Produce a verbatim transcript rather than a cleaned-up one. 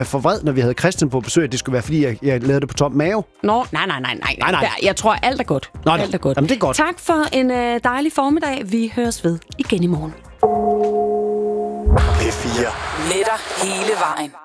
for vred, når vi havde Christian på besøg, at det skulle være, fordi jeg, jeg lavede det på tom mave. Nå, nej, nej, nej, nej. nej, nej. Jeg tror, alt er godt. Nå, alt er godt. Jamen, det er godt. Tak for en øh, dejlig formiddag. Vi høres ved igen i morgen. P fire. Med dig hele vejen.